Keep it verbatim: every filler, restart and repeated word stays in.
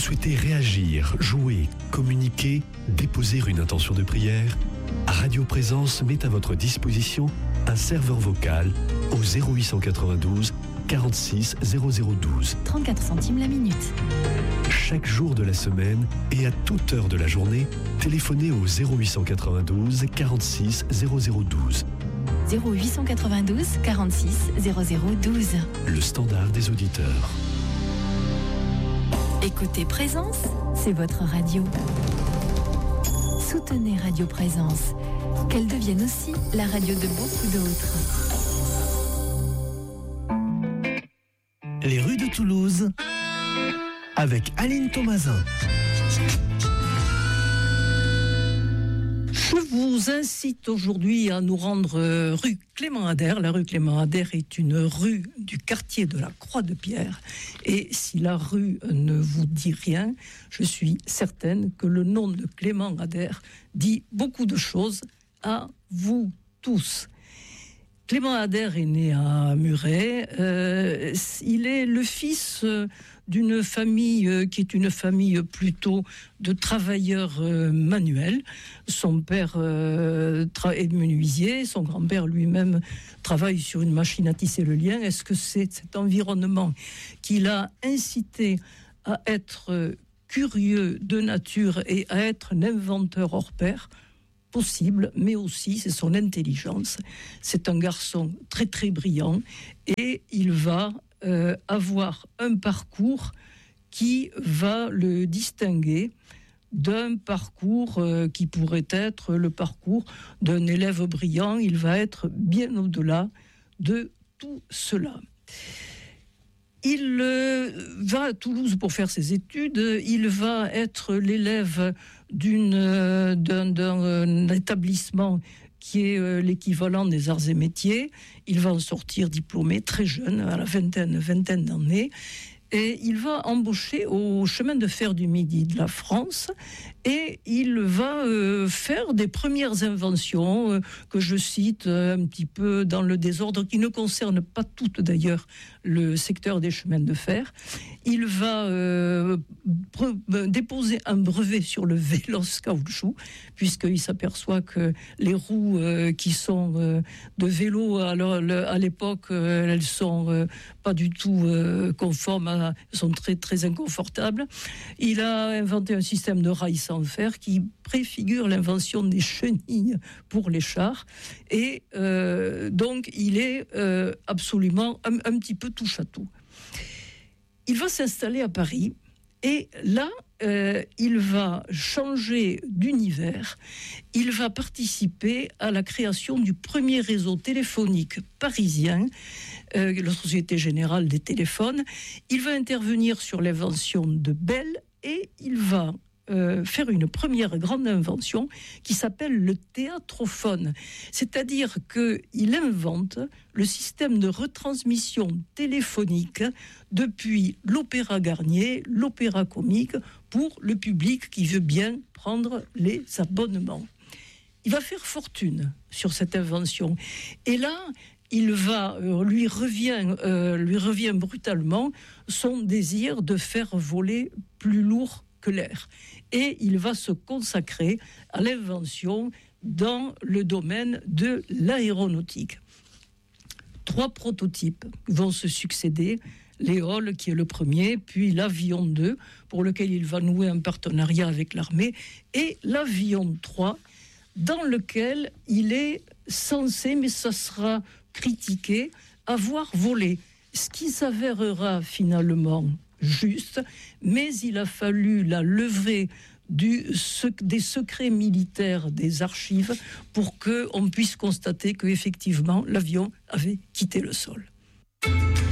souhaitez réagir, jouer, communiquer, déposer une intention de prière, Radio Présence met à votre disposition un serveur vocal au zéro huit cent quatre-vingt-douze quarante-six zéro zéro douze. trente-quatre centimes la minute. Chaque jour de la semaine et à toute heure de la journée, téléphonez au zéro huit cent quatre-vingt-douze quarante-six zéro zéro douze. zéro huit cent quatre-vingt-douze quarante-six zéro zéro douze. Le standard des auditeurs. Écoutez Présence, c'est votre radio. Soutenez Radio Présence, qu'elle devienne aussi la radio de beaucoup d'autres. Les rues de Toulouse, avec Aline Thomasin. Je vous incite aujourd'hui à nous rendre rue Clément-Ader. La rue Clément-Ader est une rue du quartier de la Croix-de-Pierre. Et si la rue ne vous dit rien, je suis certaine que le nom de Clément-Ader dit beaucoup de choses à vous tous. Clément-Ader est né à Muret. Euh, il est le fils euh, d'une famille euh, qui est une famille plutôt de travailleurs euh, manuels. Son père euh, tra- est menuisier, son grand-père lui-même travaille sur une machine à tisser le lien. Est-ce que c'est cet environnement qui l'a incité à être euh, curieux de nature et à être un inventeur hors pair ? Possible, mais aussi c'est son intelligence. C'est un garçon très très brillant et il va euh, avoir un parcours qui va le distinguer d'un parcours euh, qui pourrait être le parcours d'un élève brillant. Il va être bien au-delà de tout cela. Il euh, va à Toulouse pour faire ses études. Il va être l'élève d'une, euh, d'un, d'un euh, établissement qui est euh, l'équivalent des arts et métiers. Il va en sortir diplômé très jeune, à la vingtaine, vingtaine d'années. Et il va embaucher au chemin de fer du Midi de la France et il va euh, faire des premières inventions euh, que je cite euh, un petit peu dans le désordre, qui ne concernent pas toutes d'ailleurs le secteur des chemins de fer. Il va euh, pre- déposer un brevet sur le véloce caoutchouc, puisqu'il s'aperçoit que les roues euh, qui sont euh, de vélo à, le, à l'époque, euh, elles sont euh, pas du tout euh, conformes à sont très, très inconfortables. Il a inventé un système de rails sans fer qui préfigure l'invention des chenilles pour les chars. Et euh, donc, il est euh, absolument un, un petit peu touche-à-tout. Il va s'installer à Paris. Et là, euh, il va changer d'univers. Il va participer à la création du premier réseau téléphonique parisien, euh, la Société Générale des Téléphones. Il va intervenir sur l'invention de Bell et il va euh, faire une première grande invention qui s'appelle le théâtrophone. C'est-à-dire qu'il invente le système de retransmission téléphonique depuis l'opéra Garnier, l'opéra comique, pour le public qui veut bien prendre les abonnements. Il va faire fortune sur cette invention. Et là, il va, euh, lui revient, euh, lui revient brutalement son désir de faire voler plus lourd que l'air. Et il va se consacrer à l'invention dans le domaine de l'aéronautique. Trois prototypes vont se succéder. L'Éole, qui est le premier, puis l'Avion deux, pour lequel il va nouer un partenariat avec l'armée, et l'Avion trois, dans lequel il est censé, mais ça sera critiqué, avoir volé. Ce qui s'avérera finalement juste, mais il a fallu la levée du, des secrets militaires des archives pour qu'on puisse constater qu'effectivement l'avion avait quitté le sol.